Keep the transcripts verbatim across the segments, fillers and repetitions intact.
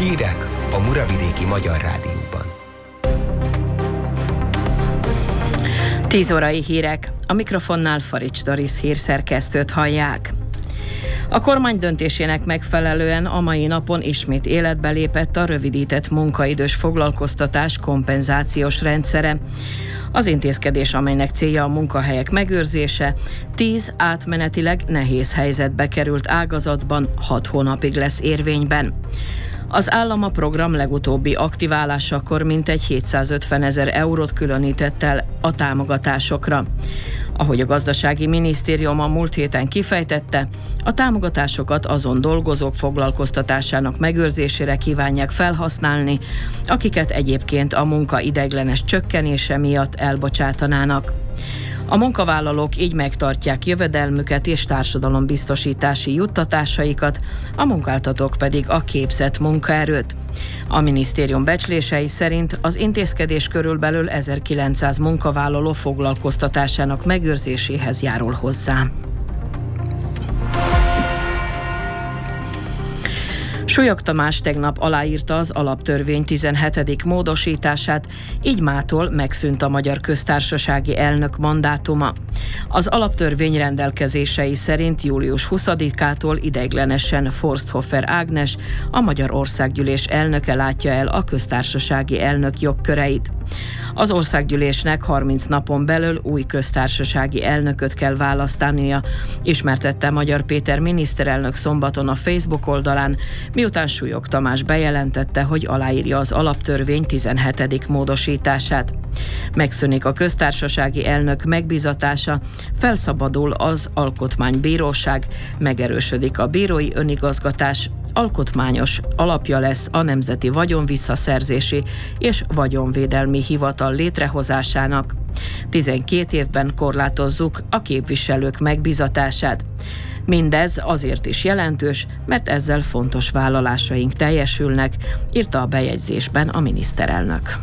Hírek a Muravidéki Magyar Rádióban. tíz órai hírek. A mikrofonnál Farics Doris hírszerkesztőt hallják. A kormány döntésének megfelelően a mai napon ismét életbe lépett a rövidített munkaidős foglalkoztatás kompenzációs rendszere. Az intézkedés, amelynek célja a munkahelyek megőrzése, tíz átmenetileg nehéz helyzetbe került ágazatban hat hónapig lesz érvényben. Az állam a program legutóbbi aktiválásakor mintegy hétszázötven ezer eurót különített el a támogatásokra. Ahogy a gazdasági minisztérium a múlt héten kifejtette, a támogatásokat azon dolgozók foglalkoztatásának megőrzésére kívánják felhasználni, akiket egyébként a munka ideiglenes csökkenése miatt elbocsátanának. A munkavállalók így megtartják jövedelmüket és társadalombiztosítási juttatásaikat, a munkáltatók pedig a képzett munkaerőt. A minisztérium becslései szerint az intézkedés körülbelül ezerkilencszáz munkavállaló foglalkoztatásának megőrzéséhez járul hozzá. Súlyog Tamás tegnap aláírta az alaptörvény tizenhetedik módosítását, így mától megszűnt a Magyar Köztársasági Elnök mandátuma. Az alaptörvény rendelkezései szerint július huszadikától ideiglenesen Forsthofer Ágnes, a Magyar Országgyűlés elnöke látja el a köztársasági elnök jogköreit. Az országgyűlésnek harminc napon belül új köztársasági elnököt kell választania, ismertette Magyar Péter miniszterelnök szombaton a Facebook oldalán, miután Súlyog Tamás bejelentette, hogy aláírja az alaptörvény tizenhetedik módosítását. Megszűnik a köztársasági elnök megbízatása, felszabadul az alkotmánybíróság, megerősödik a bírói önigazgatás, alkotmányos alapja lesz a Nemzeti Vagyonvisszaszerzési és Vagyonvédelmi Hivatal létrehozásának. tizenkét évben korlátozzuk a képviselők megbízatását. Mindez azért is jelentős, mert ezzel fontos vállalásaink teljesülnek, írta a bejegyzésben a miniszterelnök.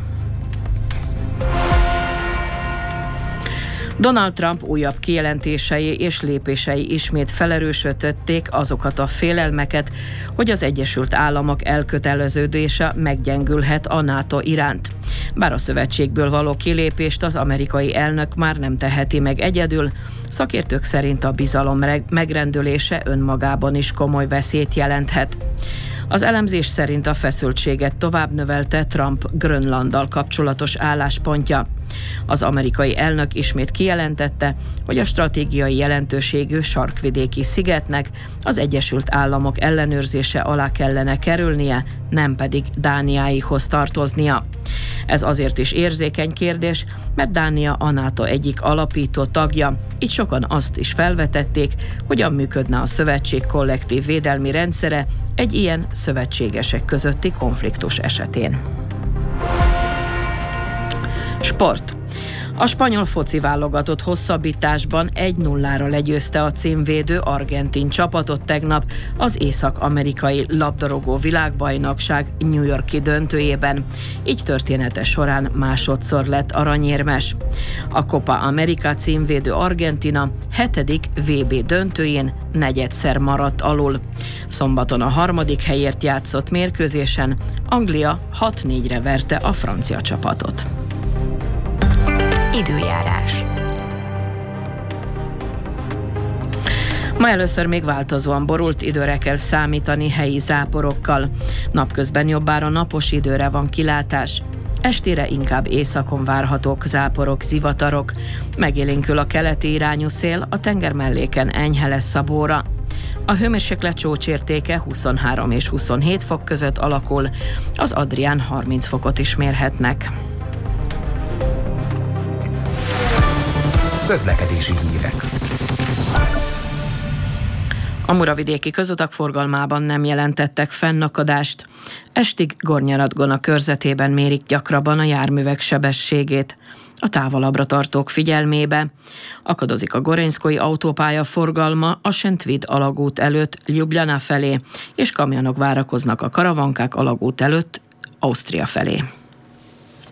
Donald Trump újabb kijelentései és lépései ismét felerősítették azokat a félelmeket, hogy az Egyesült Államok elköteleződése meggyengülhet a NATO iránt. Bár a szövetségből való kilépést az amerikai elnök már nem teheti meg egyedül, szakértők szerint a bizalom megrendülése önmagában is komoly veszélyt jelenthet. Az elemzés szerint a feszültséget tovább növelte Trump Grönlanddal kapcsolatos álláspontja. Az amerikai elnök ismét kijelentette, hogy a stratégiai jelentőségű sarkvidéki szigetnek az Egyesült Államok ellenőrzése alá kellene kerülnie, nem pedig Dániáihoz tartoznia. Ez azért is érzékeny kérdés, mert Dánia a NATO egyik alapító tagja, így sokan azt is felvetették, hogyan működne a szövetség kollektív védelmi rendszere egy ilyen szövetségesek közötti konfliktus esetén. Sport. A spanyol foci válogatott hosszabbításban egy nullára legyőzte a címvédő argentin csapatot tegnap az észak-amerikai labdarúgó világbajnokság New York-i döntőjében. Így története során másodszor lett aranyérmes. A Copa America címvédő Argentina hetedik vé bé döntőjén negyedszer maradt alul. Szombaton a harmadik helyért játszott mérkőzésen Anglia hat négyre verte a francia csapatot. Időjárás. Ma először még változóan borult időre kell számítani helyi záporokkal. Napközben jobbára napos időre van kilátás. Estére inkább északon várhatók záporok, zivatarok. Megélénkül a keleti irányú szél, a tengermelléken enyhe lesz a bóra. A hőmérséklet csúcsértéke huszonhárom és huszonhét fok között alakul, az Adrián harminc fokot is mérhetnek. Közlekedési hírek. A muravidéki közutak forgalmában nem jelentettek fennakadást. Estig Gornyaradgona körzetében mérik gyakrabban a járművek sebességét. A távolabbra tartók figyelmébe. Akadozik a Gorenszkói autópálya forgalma a Szentvid alagút előtt Ljubljana felé, és kamionok várakoznak a Karavankák alagút előtt Ausztria felé.